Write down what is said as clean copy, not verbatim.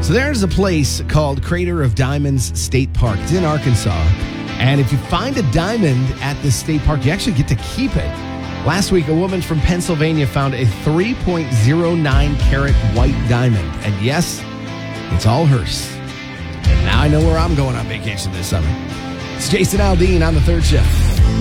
So there's a place called Crater of Diamonds State Park. It's in Arkansas. And if you find a diamond at this state park, you actually get to keep it. Last week, a woman from Pennsylvania found a 3.09 carat white diamond. And yes, it's all hers. And now I know where I'm going on vacation this summer. It's Jason Aldean on the third shift.